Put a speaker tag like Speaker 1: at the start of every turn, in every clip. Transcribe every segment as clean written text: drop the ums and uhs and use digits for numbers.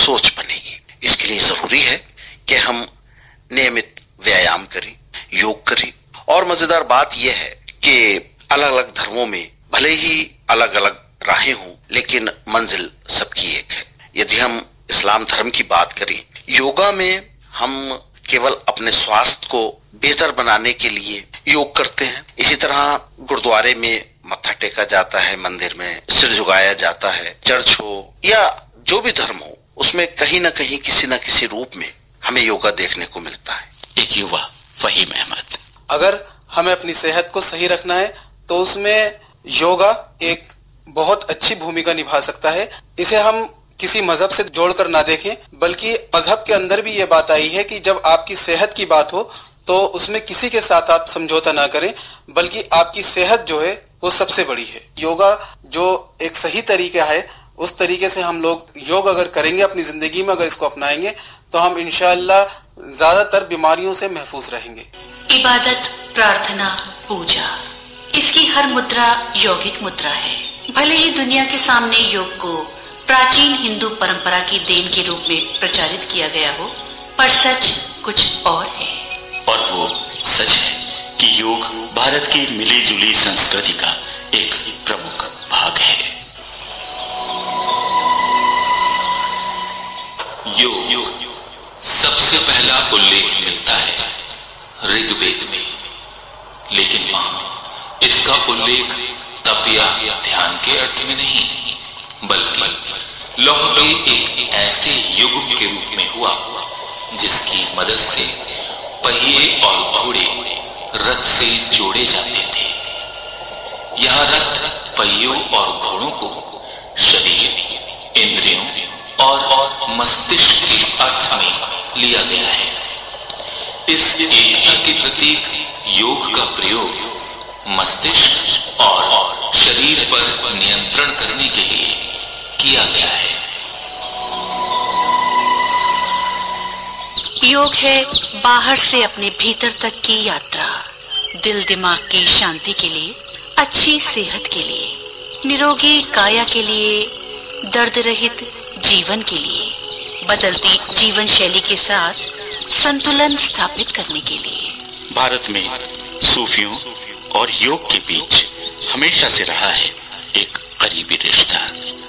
Speaker 1: सोच बनेगी। इसके लिए जरूरी है कि हम नियमित व्यायाम करें, योग करें। और मजेदार बात यह है कि अलग अलग धर्मों में भले ही अलग अलग राहें हों, लेकिन मंजिल सबकी एक है। यदि हम इस्लाम धर्म की बात करें, योगा में हम केवल अपने स्वास्थ्य को बेहतर बनाने के लिए योग करते हैं। इसी तरह गुरुद्वारे में मत्था टेका जाता है, मंदिर में सिर झुकाया जाता है, चर्च हो या जो भी धर्म हो, उसमें कहीं ना कहीं किसी न किसी रूप में हमें योगा देखने को मिलता है।
Speaker 2: एक युवा फहीम अहमद,
Speaker 3: अगर हमें अपनी सेहत को सही रखना है तो उसमें योगा एक बहुत अच्छी भूमिका निभा सकता है। इसे हम किसी मजहब से जोड़कर ना देखें, बल्कि मजहब के अंदर भी ये बात आई है कि जब आपकी सेहत की बात हो तो उसमें किसी के साथ आप समझौता ना करें, बल्कि आपकी सेहत जो है वो सबसे बड़ी है। योगा जो एक सही तरीका है, उस तरीके से हम लोग योग अगर करेंगे अपनी जिंदगी में, अगर इसको अपनाएंगे तो हम इंशाअल्लाह ज्यादातर बीमारियों से महफूज रहेंगे।
Speaker 4: इबादत, प्रार्थना, पूजा, इसकी हर मुद्रा यौगिक मुद्रा है। भले ही दुनिया के सामने योग को प्राचीन हिंदू परंपरा की देन के रूप में प्रचारित किया गया हो, पर सच कुछ और है।
Speaker 2: और वो सच है कि योग भारत की मिली जुली संस्कृति का एक प्रमुख भाग है।
Speaker 5: योग सबसे पहला उल्लेख मिलता है ऋग्वेद में, लेकिन वहां इसका उल्लेख तप या ध्यान के अर्थ में नहीं, बल्कि लौह के एक ऐसे युग के रूप में हुआ जिसकी मदद से पहिए और घोड़े रथ से जोड़े जाते थे। यह रथ पहियों और घोड़ों को शरीर, इंद्रियों और मस्तिष्क के अर्थ में लिया गया है। इस एकता के प्रतीक योग का प्रयोग मस्तिष्क और शरीर पर नियंत्रण करने के लिए किया गया है।
Speaker 4: योग है बाहर से अपने भीतर तक की यात्रा, दिल दिमाग की शांति के लिए, अच्छी सेहत के लिए, निरोगी काया के लिए, दर्द रहित जीवन के लिए, बदलती जीवन शैली के साथ संतुलन स्थापित करने के लिए।
Speaker 2: भारत में सूफियों और योग के बीच हमेशा से रहा है एक करीबी रिश्ता।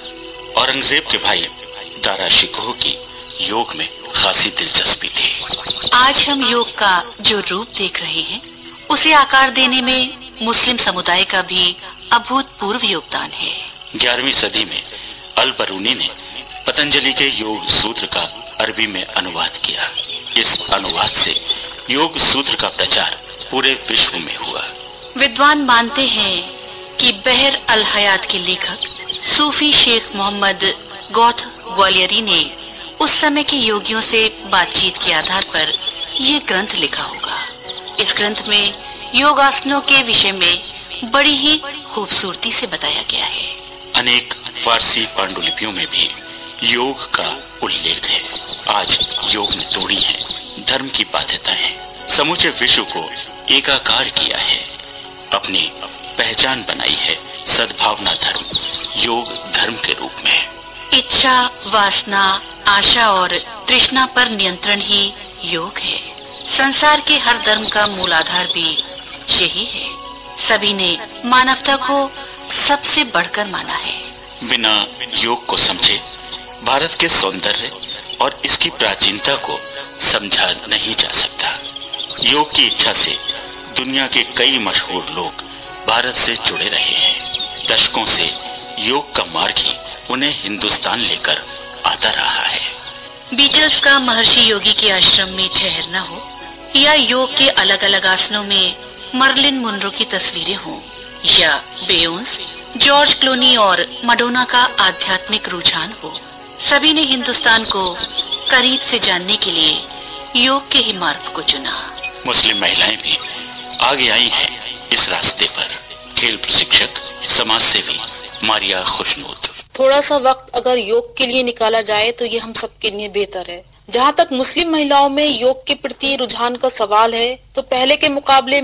Speaker 2: औरंगजेब के भाई दारा शिकोह की योग में खासी दिलचस्पी थी।
Speaker 4: आज हम योग का जो रूप देख रहे हैं, उसे आकार देने में मुस्लिम समुदाय का भी अभूतपूर्व योगदान है।
Speaker 2: 11वीं सदी में अल बरूनी ने पतंजलि के योग सूत्र का अरबी में अनुवाद किया। इस अनुवाद से योग सूत्र का प्रचार पूरे विश्व में हुआ।
Speaker 4: विद्वान मानते हैं कि बहर अल हयात के लेखक सूफी शेख मोहम्मद गौथ ग्वालियरी ने उस समय के योगियों से बातचीत के आधार पर यह ग्रंथ लिखा होगा। इस ग्रंथ में योगासनों के विषय में बड़ी ही खूबसूरती से बताया गया है।
Speaker 2: अनेक फारसी पांडुलिपियों में भी योग का उल्लेख है। आज योग ने तोड़ी है धर्म की बाध्यताएं, समूचे विश्व को एकाकार किया है, अपनी पहचान बनाई है सद्भावना धर्म, योग धर्म के रूप में।
Speaker 4: इच्छा, वासना, आशा और तृष्णा पर नियंत्रण ही योग है। संसार के हर धर्म का मूल आधार भी यही है। सभी ने मानवता को सबसे बढ़कर माना है।
Speaker 2: बिना योग को समझे भारत के सौंदर्य और इसकी प्राचीनता को समझा नहीं जा सकता। योग की इच्छा से दुनिया के कई मशहूर लोग भारत से जुड़े रहे हैं। दशकों से योग का मार्ग ही उन्हें हिंदुस्तान लेकर आता रहा है।
Speaker 4: बीटल्स का महर्षि योगी के आश्रम में ठहरना हो या योग के अलग अलग आसनों में मर्लिन मुनरो की तस्वीरें हों, या बेयोंस, जॉर्ज क्लूनी और मडोना का आध्यात्मिक रुझान हो, सभी ने हिंदुस्तान को करीब से जानने के लिए योग के ही मार्ग को चुना।
Speaker 2: मुस्लिम महिलाएं भी आगे आई हैं इस रास्ते पर। खेल प्रशिक्षक, समाज सेवी मारिया खुशनूद।
Speaker 6: थोड़ा सा वक्त अगर योग के लिए निकाला जाए तो ये हम सबके लिए बेहतर है। जहाँ तक मुस्लिम महिलाओं में योग के प्रति रुझान का सवाल है, तो पहले के मुकाबले में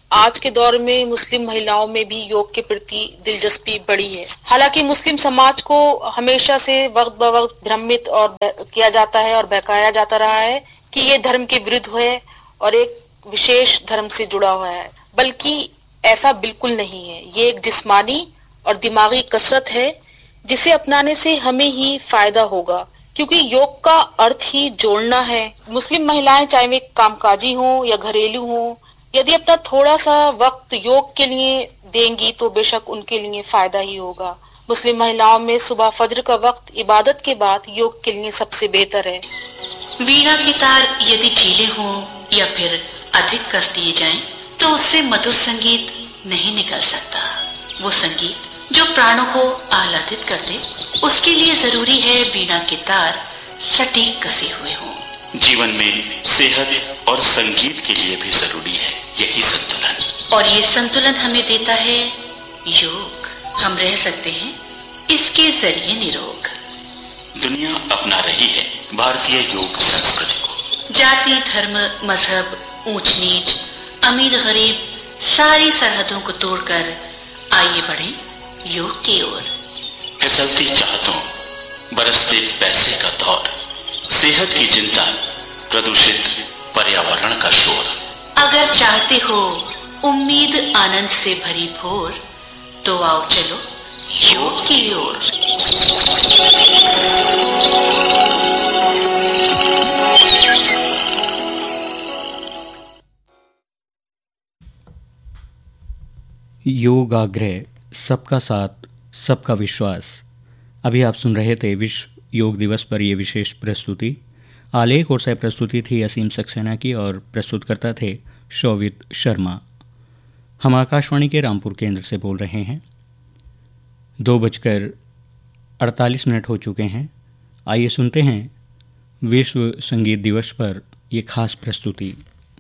Speaker 6: आज के दौर में मुस्लिम महिलाओं में भी योग के प्रति दिलचस्पी बढ़ी है। हालांकि मुस्लिम समाज को हमेशा से वक्त ब वक्त भ्रमित और किया जाता है और बहकाया जाता रहा है कि ये धर्म के विरुद्ध है और एक विशेष धर्म से जुड़ा हुआ है, बल्कि ऐसा बिल्कुल नहीं है। ये एक जिस्मानी और दिमागी कसरत है जिसे अपनाने से हमें ही फायदा होगा, क्योंकि योग का अर्थ ही जोड़ना है। मुस्लिम महिलाएं चाहे वे कामकाजी हों या घरेलू हों, यदि अपना थोड़ा सा वक्त योग के लिए देंगी तो बेशक उनके लिए फायदा ही होगा। मुस्लिम महिलाओं में सुबह फज्र का वक्त इबादत के बाद योग के लिए सबसे बेहतर है।
Speaker 4: वीणा के तार यदि ढीले हों या फिर अधिक कस दिए जाएं, तो उससे मधुर संगीत नहीं निकल सकता। वो संगीत जो प्राणों को आह्लादित कर दे, उसके लिए जरूरी है वीणा के तार सटीक कसे हुए हों।
Speaker 2: जीवन में सेहत और संगीत के लिए भी जरूरी है यही संतुलन,
Speaker 4: और ये संतुलन हमें देता है योग। हम रह सकते हैं इसके जरिए निरोग।
Speaker 2: दुनिया अपना रही है भारतीय योग संस्कृति को।
Speaker 4: जाति, धर्म, मजहब, ऊंच नीच, अमीर गरीब, सारी सरहदों को तोड़कर आइए बढ़े योग की ओर।
Speaker 2: फिसलती चाहतों, बरसते पैसे का दौर, सेहत की चिंता, प्रदूषित पर्यावरण का शोर।
Speaker 4: अगर चाहते हो उम्मीद आनंद से भरी भोर, तो आओ चलो योग की ओर।
Speaker 7: योगाग्रह, सबका साथ, सबका विश्वास। अभी आप सुन रहे थे विश्व योग दिवस पर यह विशेष प्रस्तुति। आलेख और सह प्रस्तुति थी असीम सक्सेना की और प्रस्तुतकर्ता थे शोभित शर्मा। हम आकाशवाणी के रामपुर केंद्र से बोल रहे हैं। 2:48 हो चुके हैं। आइए सुनते हैं विश्व संगीत दिवस पर यह खास प्रस्तुति।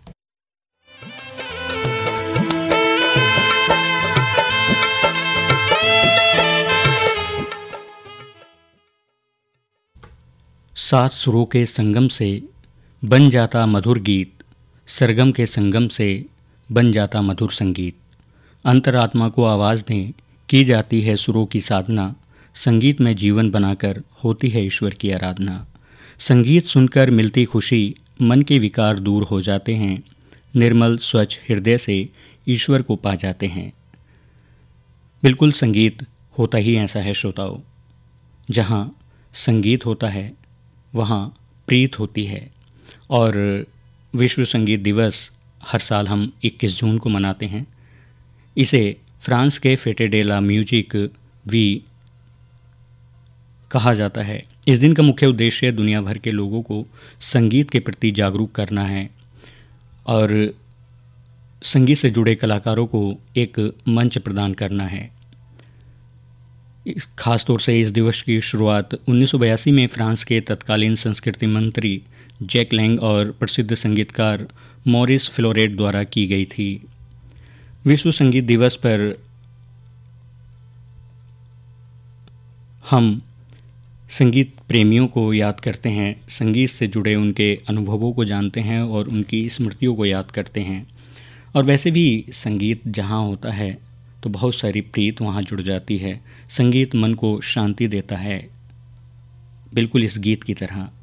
Speaker 7: सात सुरों के संगम से बन जाता मधुर गीत, सरगम के संगम से बन जाता मधुर संगीत। अंतरात्मा को आवाज़ दें, की जाती है सुरों की साधना, संगीत में जीवन बनाकर होती है ईश्वर की आराधना। संगीत सुनकर मिलती खुशी, मन के विकार दूर हो जाते हैं, निर्मल स्वच्छ हृदय से ईश्वर को पा जाते हैं। बिल्कुल संगीत होता ही ऐसा है श्रोताओ। जहाँ संगीत होता है वहाँ प्रीत होती है। और विश्व संगीत दिवस हर साल हम 21 जून को मनाते हैं। इसे फ्रांस के फेटे डे ला म्यूजिक वी कहा जाता है। इस दिन का मुख्य उद्देश्य दुनिया भर के लोगों को संगीत के प्रति जागरूक करना है और संगीत से जुड़े कलाकारों को एक मंच प्रदान करना है। खास तौर से इस दिवस की शुरुआत 1982 में फ्रांस के तत्कालीन संस्कृति मंत्री जैक लैंग और प्रसिद्ध संगीतकार मॉरिस फ्लोरेट द्वारा की गई थी। विश्व संगीत दिवस पर हम संगीत प्रेमियों को याद करते हैं, संगीत से जुड़े उनके अनुभवों को जानते हैं और उनकी स्मृतियों को याद करते हैं। और वैसे भी संगीत जहाँ होता है तो बहुत सारी प्रीत वहाँ जुड़ जाती है। संगीत मन को शांति देता है, बिल्कुल इस गीत की तरह।